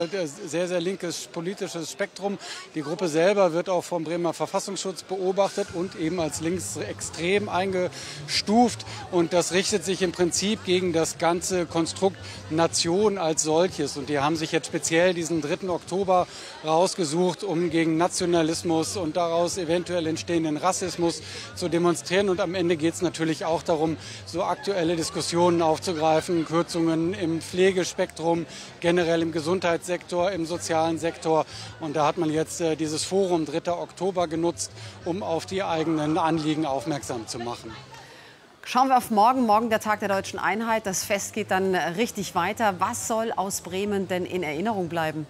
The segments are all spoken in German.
Sehr, sehr linkes politisches Spektrum. Die Gruppe selber wird auch vom Bremer Verfassungsschutz beobachtet und eben als linksextrem eingestuft. Und das richtet sich im Prinzip gegen das ganze Konstrukt Nation als solches. Und die haben sich jetzt speziell diesen 3. Oktober rausgesucht, um gegen Nationalismus und daraus eventuell entstehenden Rassismus zu demonstrieren. Und am Ende geht es natürlich auch darum, so aktuelle Diskussionen aufzugreifen, Kürzungen im Pflegespektrum, generell im Gesundheitssektor, im sozialen Sektor. Und da hat man jetzt dieses Forum 3. Oktober genutzt, um auf die eigenen Anliegen aufmerksam zu machen. Schauen wir auf morgen. Morgen der Tag der Deutschen Einheit. Das Fest geht dann richtig weiter. Was soll aus Bremen denn in Erinnerung bleiben?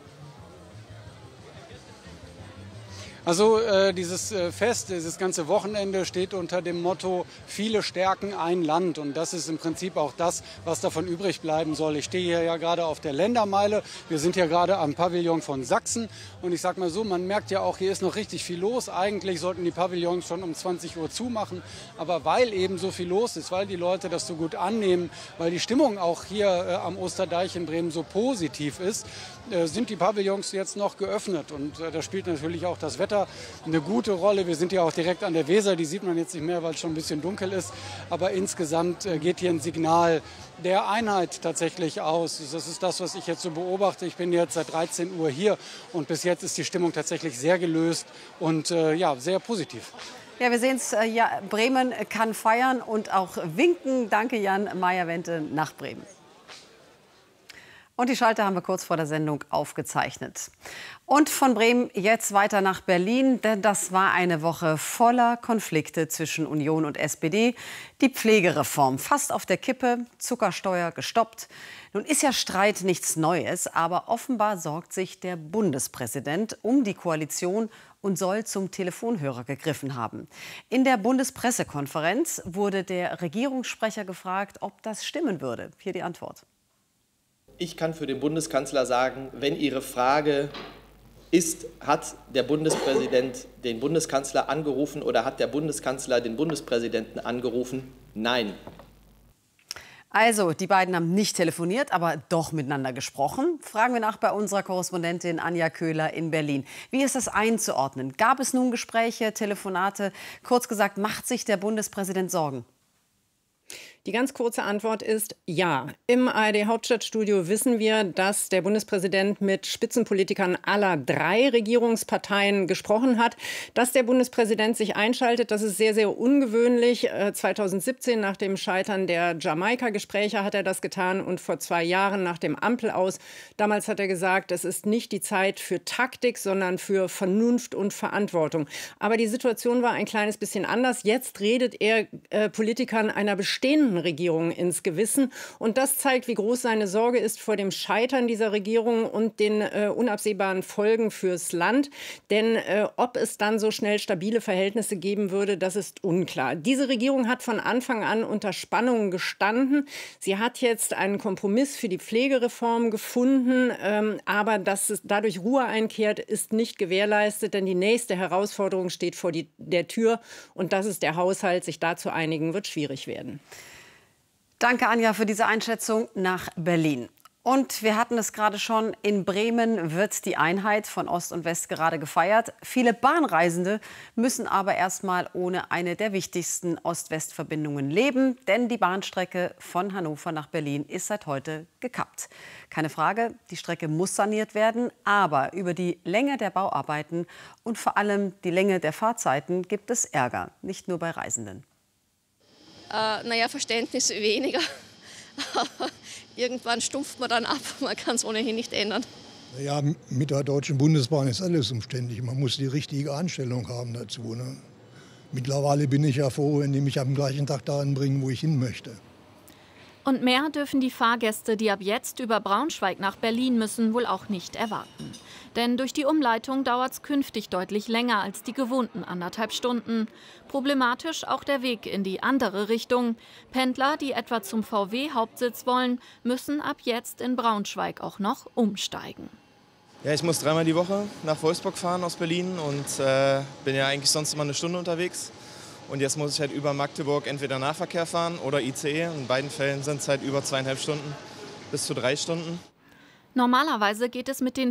Also dieses Fest, dieses ganze Wochenende steht unter dem Motto viele stärken ein Land. Und das ist im Prinzip auch das, was davon übrig bleiben soll. Ich stehe hier ja gerade auf der Ländermeile. Wir sind ja gerade am Pavillon von Sachsen. Und ich sage mal so, man merkt ja auch, hier ist noch richtig viel los. Eigentlich sollten die Pavillons schon um 20 Uhr zumachen. Aber weil eben so viel los ist, weil die Leute das so gut annehmen, weil die Stimmung auch hier am Osterdeich in Bremen so positiv ist, sind die Pavillons jetzt noch geöffnet. Und da spielt natürlich auch das Wetter eine gute Rolle. Wir sind ja auch direkt an der Weser, die sieht man jetzt nicht mehr, weil es schon ein bisschen dunkel ist. Aber insgesamt geht hier ein Signal der Einheit tatsächlich aus. Das ist das, was ich jetzt so beobachte. Ich bin jetzt seit 13 Uhr hier und bis jetzt ist die Stimmung tatsächlich sehr gelöst und ja, sehr positiv. Ja, wir sehen es, ja, Bremen kann feiern und auch winken. Danke, Jan Meyer-Wente nach Bremen. Und die Schalte haben wir kurz vor der Sendung aufgezeichnet. Und von Bremen jetzt weiter nach Berlin, denn das war eine Woche voller Konflikte zwischen Union und SPD. Die Pflegereform fast auf der Kippe, Zuckersteuer gestoppt. Nun ist ja Streit nichts Neues, aber offenbar sorgt sich der Bundespräsident um die Koalition und soll zum Telefonhörer gegriffen haben. In der Bundespressekonferenz wurde der Regierungssprecher gefragt, ob das stimmen würde. Hier die Antwort. Ich kann für den Bundeskanzler sagen, wenn Ihre Frage ist, hat der Bundespräsident den Bundeskanzler angerufen oder hat der Bundeskanzler den Bundespräsidenten angerufen? Nein. Also, die beiden haben nicht telefoniert, aber doch miteinander gesprochen. Fragen wir nach bei unserer Korrespondentin Anja Köhler in Berlin. Wie ist das einzuordnen? Gab es nun Gespräche, Telefonate? Kurz gesagt, macht sich der Bundespräsident Sorgen? Die ganz kurze Antwort ist ja. Im ARD-Hauptstadtstudio wissen wir, dass der Bundespräsident mit Spitzenpolitikern aller 3 Regierungsparteien gesprochen hat. Dass der Bundespräsident sich einschaltet, das ist sehr, sehr ungewöhnlich. 2017 nach dem Scheitern der Jamaika-Gespräche hat er das getan und vor 2 Jahren nach dem Ampel-Aus. Damals hat er gesagt, es ist nicht die Zeit für Taktik, sondern für Vernunft und Verantwortung. Aber die Situation war ein kleines bisschen anders. Jetzt redet er Politikern einer bestehenden Regierung ins Gewissen. Und das zeigt, wie groß seine Sorge ist vor dem Scheitern dieser Regierung und den unabsehbaren Folgen fürs Land. Denn ob es dann so schnell stabile Verhältnisse geben würde, das ist unklar. Diese Regierung hat von Anfang an unter Spannungen gestanden. Sie hat jetzt einen Kompromiss für die Pflegereform gefunden. Aber dass es dadurch Ruhe einkehrt, ist nicht gewährleistet. Denn die nächste Herausforderung steht vor der Tür. Und das ist der Haushalt. Sich da zu einigen, wird schwierig werden. Danke, Anja, für diese Einschätzung nach Berlin. Und wir hatten es gerade schon, in Bremen wird die Einheit von Ost und West gerade gefeiert. Viele Bahnreisende müssen aber erst mal ohne eine der wichtigsten Ost-West-Verbindungen leben. Denn die Bahnstrecke von Hannover nach Berlin ist seit heute gekappt. Keine Frage, die Strecke muss saniert werden. Aber über die Länge der Bauarbeiten und vor allem die Länge der Fahrzeiten gibt es Ärger. Nicht nur bei Reisenden. Naja, Verständnis weniger. Aber irgendwann stumpft man dann ab. Man kann es ohnehin nicht ändern. Ja, mit der Deutschen Bundesbahn ist alles umständlich. Man muss die richtige Einstellung haben dazu. Ne? Mittlerweile bin ich ja froh, wenn die mich am gleichen Tag dahin bringen, wo ich hin möchte. Und mehr dürfen die Fahrgäste, die ab jetzt über Braunschweig nach Berlin müssen, wohl auch nicht erwarten. Denn durch die Umleitung dauert es künftig deutlich länger als die gewohnten 1,5 Stunden. Problematisch auch der Weg in die andere Richtung. Pendler, die etwa zum VW-Hauptsitz wollen, müssen ab jetzt in Braunschweig auch noch umsteigen. Ja, ich muss 3-mal die Woche nach Wolfsburg fahren aus Berlin und bin ja eigentlich sonst immer 1 Stunde unterwegs. Und jetzt muss ich halt über Magdeburg entweder Nahverkehr fahren oder ICE. In beiden Fällen sind es halt über 2,5 Stunden bis zu 3 Stunden. Normalerweise geht es mit den